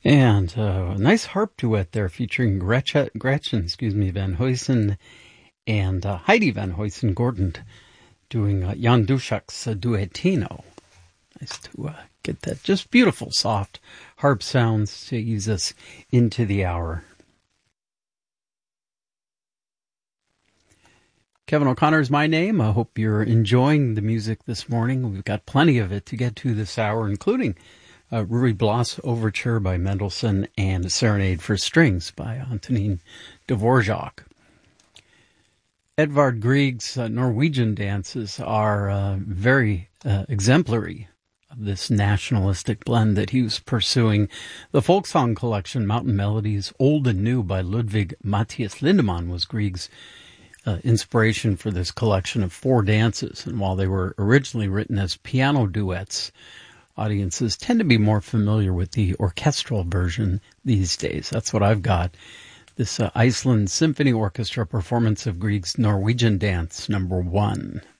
And a nice harp duet there featuring Gretchen Van Huysen and Heidi Van Huysen Gordon doing Jan Duszak's Duettino. Nice to get that just beautiful, soft harp sounds to ease us into the hour. Kevin O'Connor is my name. I hope you're enjoying the music this morning. We've got plenty of it to get to this hour, including Ruy Blas Overture by Mendelssohn and Serenade for Strings by Antonin Dvorak. Edvard Grieg's Norwegian dances are very exemplary of this nationalistic blend that he was pursuing. The folk song collection, Mountain Melodies, Old and New by Ludwig Matthias Lindemann, was Grieg's inspiration for this collection of 4 dances. And while they were originally written as piano duets, audiences tend to be more familiar with the orchestral version these days. That's what I've got. This Iceland Symphony Orchestra performance of Grieg's Norwegian Dance No. 1.